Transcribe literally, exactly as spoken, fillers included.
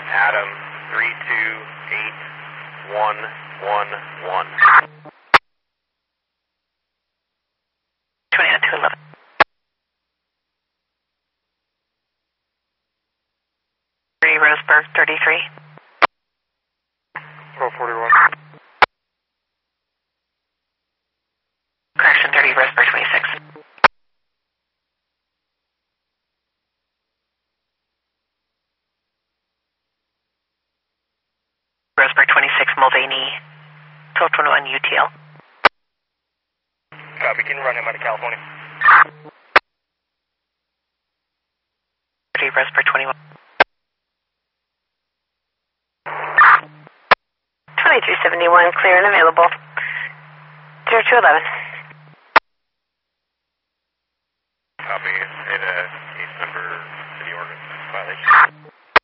Adam three two eight one one one. twenty-nine two eleven. three Roseburg thirty-three. twelve forty-one. Correction thirty Roseburg twenty-six. Roseburg twenty-six Mulvaney, twelve twenty-one U T L. Copy, can you run him out of California? thirty Roseburg twenty-one. twenty-three seventy-one, clear and available. zero two eleven. Copy, data, case number, City Oregon, violation.